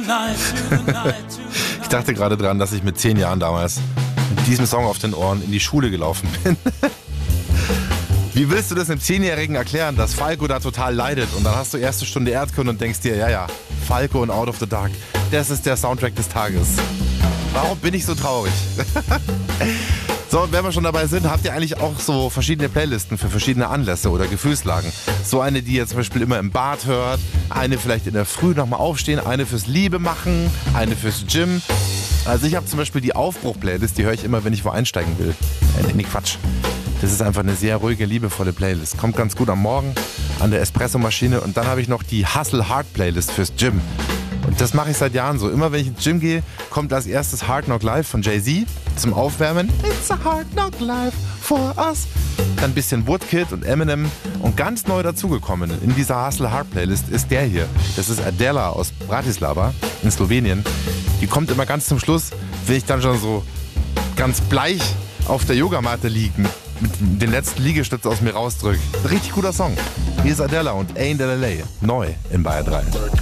Ich dachte gerade dran, dass ich mit 10 Jahren damals mit diesem Song auf den Ohren in die Schule gelaufen bin. Wie willst du das einem 10-Jährigen erklären, dass Falco da total leidet? Und dann hast du erste Stunde Erdkunde und denkst dir, ja, Falco und Out of the Dark, das ist der Soundtrack des Tages. Warum bin ich so traurig? So, und wenn wir schon dabei sind, habt ihr eigentlich auch so verschiedene Playlisten für verschiedene Anlässe oder Gefühlslagen? So eine, die ihr zum Beispiel immer im Bad hört, eine vielleicht in der Früh nochmal aufstehen, eine fürs Liebe machen, eine fürs Gym. Also ich habe zum Beispiel die Aufbruch-Playlist, die höre ich immer, wenn ich wo einsteigen will. Nee, Quatsch. Das ist einfach eine sehr ruhige, liebevolle Playlist. Kommt ganz gut am Morgen an der Espresso-Maschine. Und dann habe ich noch die Hustle Hard Playlist fürs Gym. Und das mache ich seit Jahren so. Immer wenn ich ins Gym gehe, kommt als erstes Hard Knock Life von Jay-Z zum Aufwärmen. It's a hard knock life for us. Dann ein bisschen Woodkid und Eminem. Und ganz neu dazugekommen in dieser Hustle Hard Playlist ist der hier. Das ist Adela aus Bratislava in Slowenien. Die kommt immer ganz zum Schluss, wenn ich dann schon so ganz bleich auf der Yogamatte liegen mit den letzten Liegestütz aus mir rausdrück. Richtig guter Song. Hier ist Adela und Ain't That LA. Neu in Bayer 3.